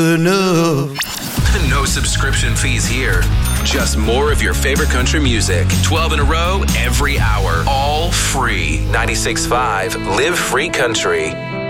enough. No subscription fees here. Just more of your favorite country music. 12 in a row, every hour. All free. 96.5 Live Free Country.